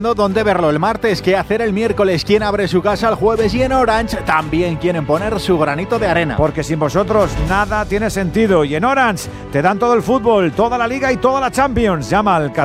Dónde verlo el martes, qué hacer el miércoles, quién abre su casa el jueves y en Orange también quieren poner su granito de arena. Porque sin vosotros nada tiene sentido y en Orange te dan todo el fútbol, toda la Liga y toda la Champions. Llama al